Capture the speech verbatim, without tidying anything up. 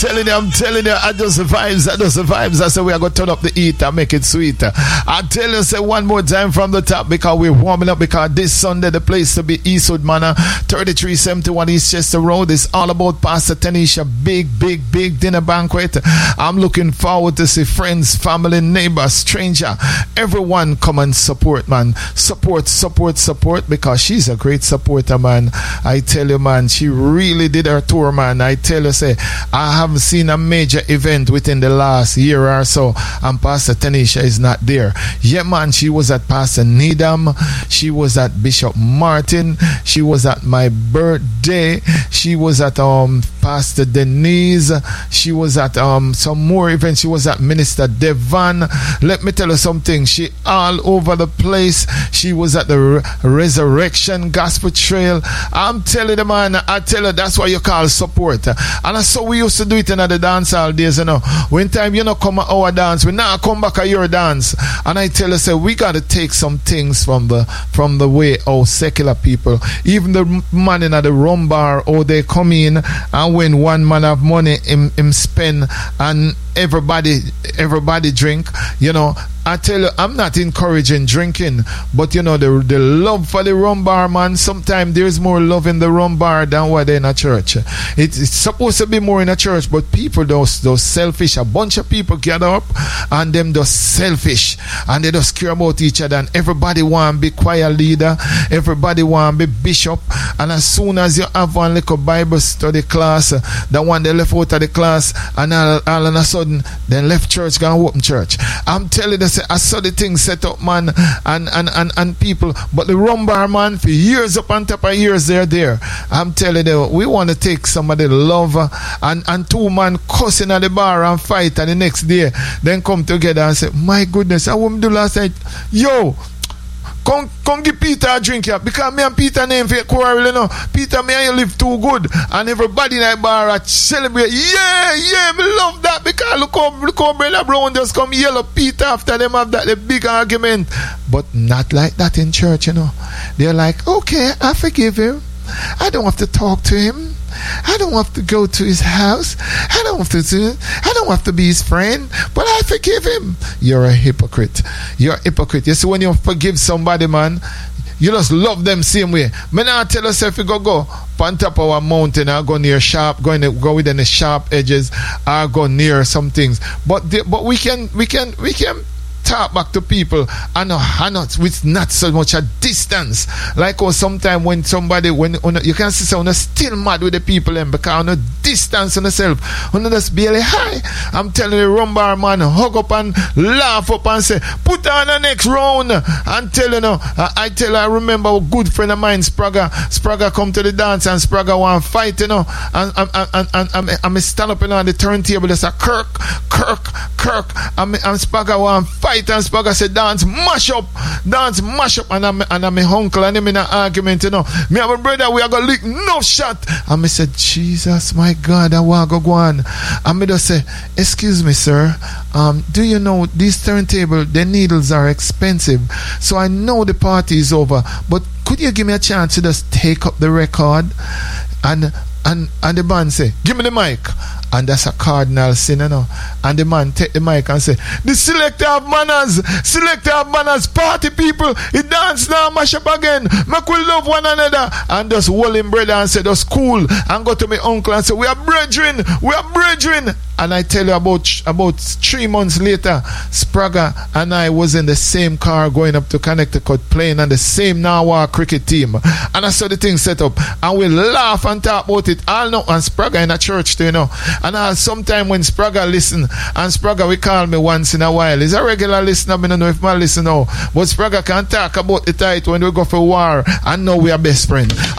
telling you, I'm telling you, I just vibes, I just vibes. I say we are going to turn up the heat and make it sweet. I tell you, say one more time from the top because we're warming up because this Sunday the place to be Eastwood Manor, thirty-three seventy-one East Chester Road. It's all about Pastor Tanisha, big, big, big dinner banquet. I'm looking forward to see friends, family, neighbors, stranger, everyone come and support, man. Support, support, support because she's a great supporter, man. I tell you, man, she really did her tour, man. I tell you, say, I haven't seen a major event within the last year or so, and Pastor Tanisha is not there. Yeah, man, she was at Pastor Needham, she was at Bishop Martin, she was at my birthday, she was at um Pastor Denise, she was at um some more events, she was at Minister Devan. Let me tell you something, she all over the place. She was at the Re- Resurrection Gospel Trail. I'm telling you, man, I tell you, that's what you call support. And that's how we used to do it in the dance all days, you know. When time you know come at our dance, we now come back at your dance. And I tell you, say, we got to take some things from the from the way our secular people, even the man in the rum bar, or they come in and when one man have money, him, him spend and everybody everybody drink, you know. I tell you, I'm not encouraging drinking, but you know, the the love for the rum bar, man, sometimes there's more love in the rum bar than what in a church. It, it's supposed to be more in a church, but people, those those selfish, a bunch of people gather up and them just selfish and they just care about each other, and everybody want to be choir leader, everybody want to be bishop, and as soon as you have one little Bible study class, the one they left out of the class, and all, all of a sudden, then left church, gonna open church. I'm telling you, I saw the thing set up, man, and, and, and, and people, but the rum bar, man, for years up on top of years, they're there. I'm telling you, we want to take some of the love and, and two man cussing at the bar and fight, and the next day, then come together and say, my goodness, I wouldn't do last night. Yo, Come, come give Peter a drink here. Because me and Peter name for quarrel, you know. Peter, me and you live too good. And everybody in that bar are celebrate. Yeah, yeah, me love that. Because look how, look how Brother Brown just come yell at Peter after them have that the big argument. But not like that in church, you know. They're like, okay, I forgive him. I don't have to talk to him. I don't have to go to his house. I don't have to do, I don't have to be his friend, but I forgive him. You're a hypocrite. You're a hypocrite. You see, when you forgive somebody, man, you just love them same way. Me now tell yourself you go go on top of a mountain or go near sharp, go in the, go within the sharp edges or go near some things. But the, but we can we can we can talk back to people and not with not so much a distance. Like oh, sometimes when somebody when you can see someone still mad with the people and because on a distance on yourself, on just barely hi. I'm telling the rum bar man, hug up and laugh up and say, put on the next round and tell you know. I, I tell I remember a good friend of mine, Spraga. Spraga come to the dance and Spraga want to fight, you know, and and and and, and, and I stand up you know, on the turntable. There's a Kirk, Kirk, Kirk, and, and Spraga want to fight. And Spraga said, dance mash up, dance mash up, and I'm and I'm my uncle and him in an argument, you know. Me and my brother, we are gonna lick no shot. And me said, Jesus, my God, I want to go on. And me just say, excuse me, sir. Um, do you know these turntable, the needles are expensive. So I know the party is over, but could you give me a chance to just take up the record? And and and the band say, give me the mic. And that's a cardinal sin, you know. And the man take the mic and say, the selector of manners, selector of manners, party people, he dance now, mash up again, make we love one another. And just hold him brother and say, that's cool. And go to my uncle and say, we are brethren, we are brethren. And I tell you about about three months later, Spraga and I was in the same car going up to Connecticut playing on the same Nawa cricket team. And I saw the thing set up. And we laugh and talk about it all now. And Spraga in a church too, you know. And I sometime when Spraga listen, and Spraga we call me once in a while. He's a regular listener, I don't know if I listen now. But Spraga can talk about the title when we go for war and now we are best friends.